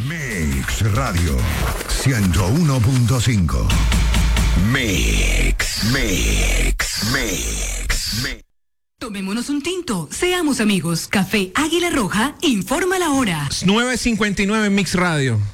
Mix Radio 101.5. Mix. Tomémonos un tinto, seamos amigos. Café Águila Roja informa la hora. 9:59 Mix Radio.